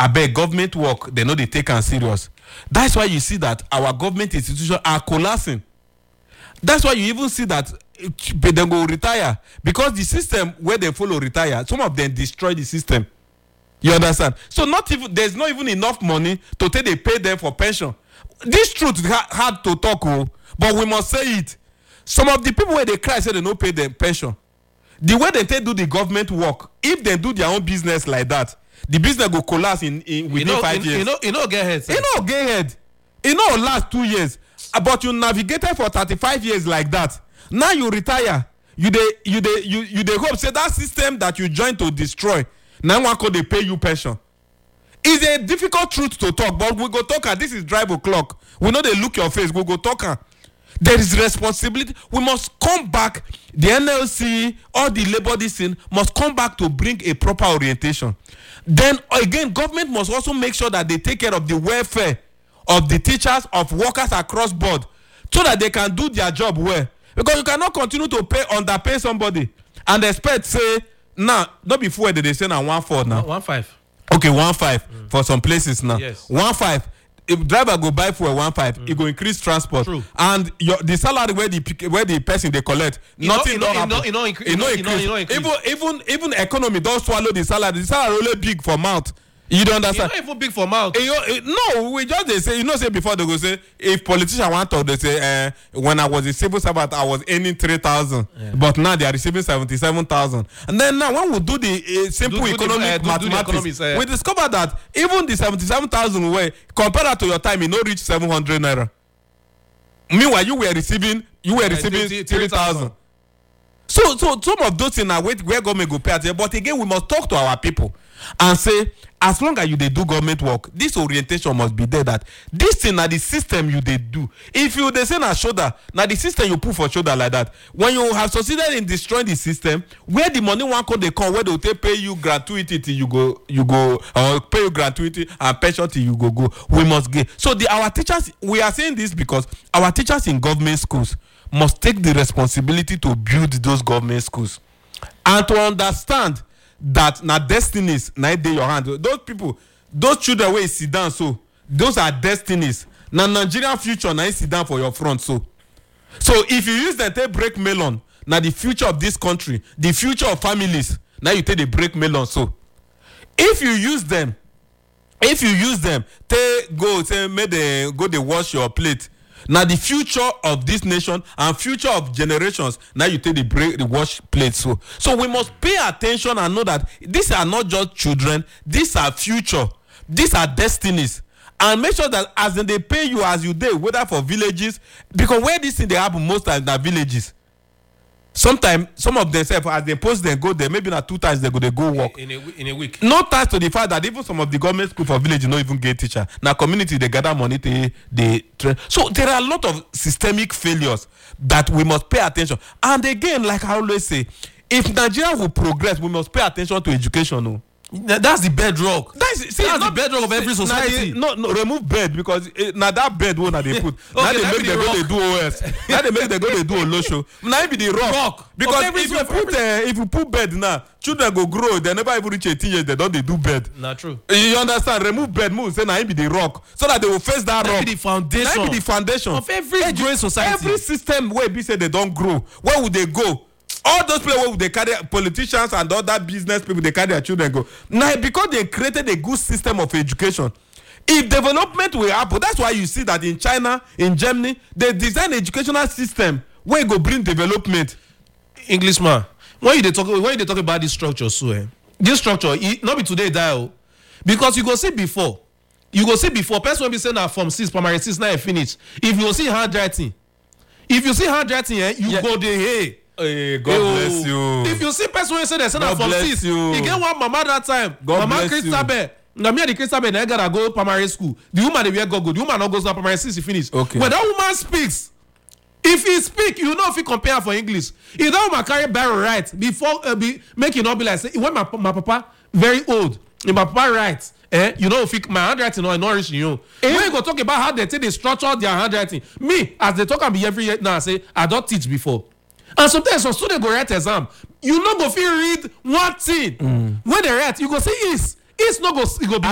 abeg government work they no dey take am serious. That's why you see that our government institutions are collapsing. That's why you even see that they go retire because the system where they follow retire, some of them destroy the system. You understand? So there's not even enough money to take they pay them for pension. This truth is hard to talk, but we must say it. Some of the people where they cry say they no pay them pension. The way they do the government work, if they do their own business like that, the business go collapse within 5 years. You know get head. It no last 2 years. But you navigated for 35 years like that. Now you retire. You dey hope say that system that you joined to destroy. Now one could they pay you pension. It's a difficult truth to talk, but we go talk. This is drive o'clock. We know they look your face. We go talk. There is responsibility. We must come back. The NLC or the labor thing must come back to bring a proper orientation. Then again, government must also make sure that they take care of the welfare of the teachers, of workers across board, so that they can do their job well. Because you cannot continue to underpay somebody and expect say now not before they say now 1.4 now 1.5. Okay, 1.5 for some places now. Yes. 1.5. If driver go buy for 1.5, it go increase transport. True. And the salary where the person they collect, nothing don't happen. It no increase. Even economy don't swallow the salary. The salary only big for mouth. You don't understand? It's not even big for mouth. No, we just they say, say before they go say, if politicians want to, they say, when I was a civil servant, I was earning 3,000. Yeah. But now they are receiving 77,000. And then now when we do the simple economic mathematics, we discover that even the 77,000 way, compared to your time, it no reach 700 naira. Meanwhile, you were receiving 3,000. So some of those things are where government go pay attention. But again, we must talk to our people and say, as long as you they do government work, this orientation must be there that this thing na the system you they do. If you they say na shoulder, na the system you put for shoulder like that. When you have succeeded in destroying the system, where the money one come they come, where they pay you gratuity till you go or pay you gratuity and pension till you go. We must get. So our teachers, we are saying this because our teachers in government schools must take the responsibility to build those government schools and to understand that na destinies na dey your hand. Those people, those children wey sit down so, those are destinies. Na Nigerian future na sit down for your front so if you use them take break melon, na the future of this country, the future of families, na you take the break melon so if you use them take go say make dem go dey wash your plate, na the future of this nation and future of generations, now you take the wash plate so we must pay attention and know that these are not just children, these are future, these are destinies, and make sure that as they pay you as you dey, whether for villages, because where this thing they happen most times na villages. Sometimes some of themselves as they post them go there, maybe not 2 times they go work in a week. No ties to the fact that even some of the government school for village no even get teacher. Now community they gather money they train. So there are a lot of systemic failures that we must pay attention. And again, like I always say, if Nigeria will progress, we must pay attention to education. No? That's the bedrock. That's the bedrock of every society. No, remove bed because now that bed one that they put. Now they make them go they do OS. Now they make them go they do Olosho. Now it be the rock. Because if you put bed now, children go grow. They never even reach 18 years. They do bed. Not true. You understand? Remove bed. Move. Say now it be the rock, so that they will face that rock. Be the foundation. That be the foundation of every growing society. Every system where be say they don't grow. Where would they go? All those places where they carry politicians and other business people, they carry their children go. Now, because they created a good system of education, if development will happen, that's why you see that in China, in Germany, they design educational system where it go bring development. Englishman, when you talk about this structure, so this structure, not be today die, because you go see before, person will be saying that from 6 primary 6 now finish. If you see handwriting, you go there, hey. Hey, God bless you. If you see person wey say they send am from 6, you get one mama that time. God mama bless Christabel. Na me and the Christabel na gotta go primary school. The woman dey wear goggle. The woman no goes to primary 6 he finish. Okay. When that woman speaks, if he speak, you know if he compare for English. If that woman carry barrel right before make it not be like say when my papa very old, if my papa write, you know if my handwriting not reach you. When you go talk about how they take they structure their handwriting, me as they talk and be every year now I say I don't teach before. And sometimes some students go write exam, you no go fit read one thing. When they write, you go say is no go be